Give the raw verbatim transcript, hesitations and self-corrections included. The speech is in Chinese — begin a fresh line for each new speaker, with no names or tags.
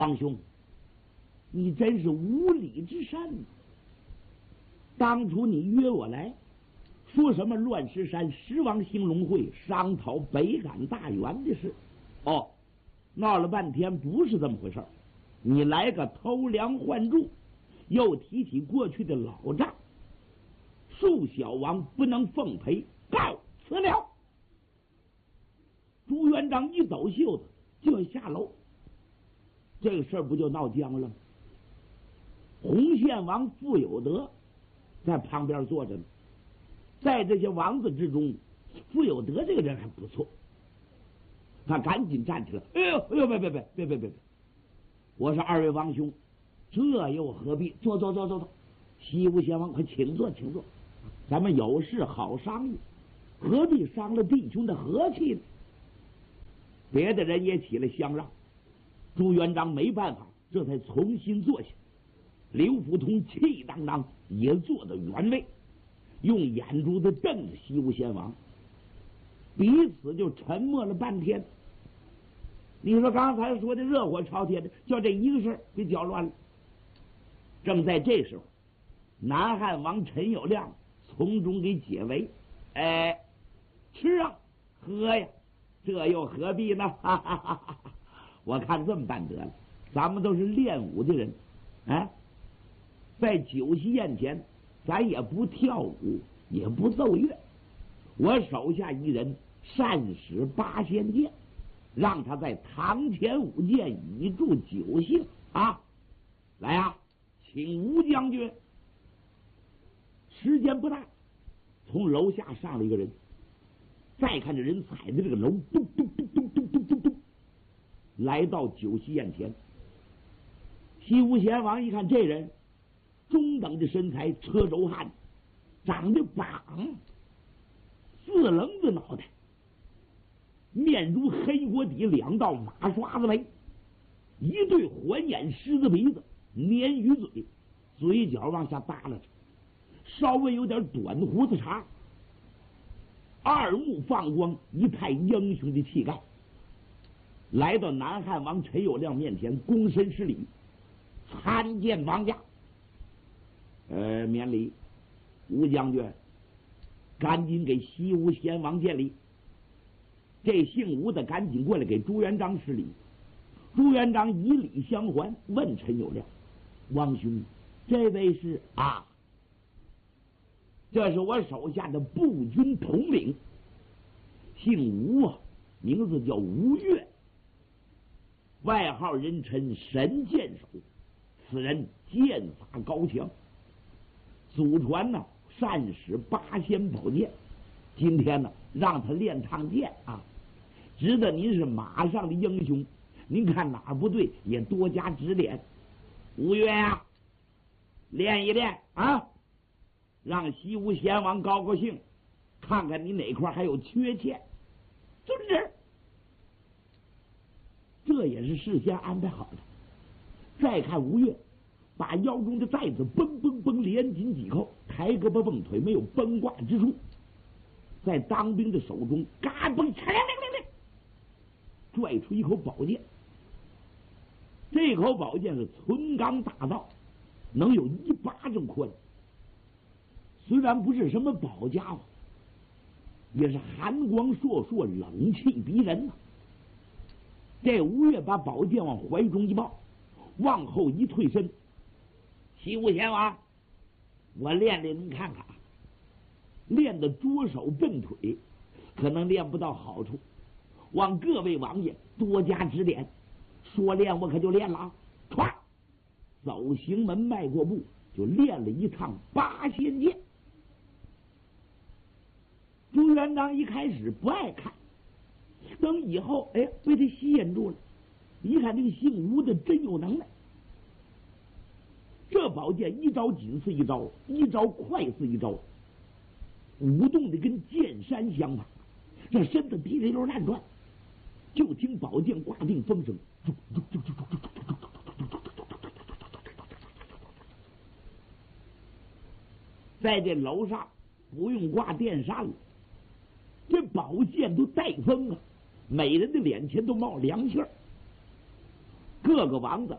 王兄，你真是无礼之善！当初你约我来，说什么乱石山十王兴隆会商讨北赶大员的事，哦，闹了半天不是这么回事儿。你来个偷梁换柱，又提起过去的老账，恕小王不能奉陪，告辞了。朱元璋一抖袖子就要下楼，这个事儿不就闹僵了吗？洪宪王傅有德在旁边坐着呢，在这些王子之中，傅有德这个人还不错，他赶紧站起来，哎呦哎呦，别别别别别别！我说二位王兄，这又何必？坐坐坐坐坐，西吴贤王，快请坐请坐，咱们有事好商议，何必伤了弟兄的和气呢？别的人也起来相让，朱元璋没办法，这才重新坐下。刘福通气荡荡也坐到原位，用眼珠子瞪着西吴贤王，彼此就沉默了半天。你说刚才说的热火朝天的，叫这一个事儿给搅乱了。正在这时候，南汉王陈友谅从中给解围，哎，吃啊，喝呀，这又何必呢？哈哈哈哈！我看这么办得了，咱们都是练武的人，哎，在酒席宴前，咱也不跳舞，也不奏乐。我手下一人善使八仙剑，让他在堂前舞剑，以助酒兴啊！来啊，请吴将军。时间不大，从楼下上了一个人，再看这人踩着这个楼，咚咚咚咚咚咚咚咚，来到酒席宴前。西吴贤王一看这人，中等的身材，车轴汉，长得膀，四棱子脑袋，面如黑锅底，两道马刷子眉，一对环眼狮子鼻子，鲶鱼嘴，嘴角往下耷拉着，稍微有点短胡子茬，二目放光，一派英雄的气概。来到南汉王陈友谅面前，躬身施礼，参见王家。呃，免礼。吴将军，赶紧给西吴贤王见礼。这姓吴的赶紧过来给朱元璋施礼。朱元璋以礼相还，问陈友谅：“王兄，这位是啊？这是我手下的步军统领，姓吴啊，名字叫吴越，外号人称神箭手。此人剑法高强，祖传呢善使八仙宝剑。今天呢，让他练趟剑啊，值得您是马上的英雄。您看哪儿不对，也多加指点。吴越啊，练一练啊，让西吴贤王高高兴，看看你哪块还有缺陷。遵旨。这也是事先安排好的。再看吴越，把腰中的带子绷绷绷连紧几扣，抬胳膊蹦腿，没有崩挂之处。在当兵的手中，嘎嘣嚓亮亮亮亮，拽出一口宝剑。这口宝剑是纯钢打造，能有一巴掌宽。虽然不是什么宝家伙，也是寒光烁烁，冷气逼人呐、啊。这吴越把宝剑往怀中一抱，往后一退身，西吴贤王，我练练您看看，练的拙手笨腿，可能练不到好处，望各位王爷多加指点。说练我可就练了啊！唰，走行门迈过步，就练了一趟八仙剑。朱元璋一开始不爱看，等以后哎被他吸引住了，一看这个姓吴的真有能耐。这宝剑一招紧似一招，一招快似一招，舞动的跟剑山相仿，这身子滴溜溜乱转。就听宝剑挂定风声，在这楼上不用挂电扇了，这宝剑都带风啊，每人的脸前都冒凉气儿。各个王子